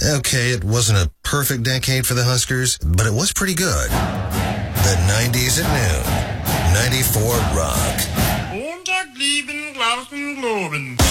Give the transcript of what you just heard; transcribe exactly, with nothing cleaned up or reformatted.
Okay, it wasn't a perfect decade for the Huskers, but it was pretty good. The nineties at noon. ninety-four Rock. Montag, lieben, Glauben, Globen.